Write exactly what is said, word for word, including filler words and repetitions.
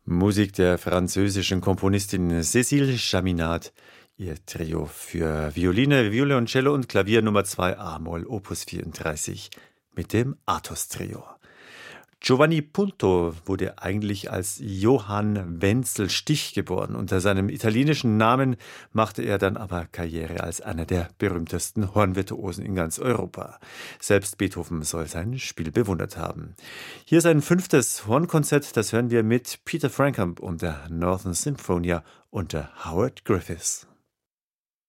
Musik der französischen Komponistin Cécile Chaminade. Ihr Trio für Violine, Violoncello und Klavier Nummer zwei a-Moll Opus vierunddreißig mit dem Athos-Trio. Giovanni Punto wurde eigentlich als Johann Wenzel Stich geboren. Unter seinem italienischen Namen machte er dann aber Karriere als einer der berühmtesten Hornvirtuosen in ganz Europa. Selbst Beethoven soll sein Spiel bewundert haben. Hier ist ein fünftes Hornkonzert, das hören wir mit Peter Frampton und der Northern Sinfonia unter Howard Griffiths.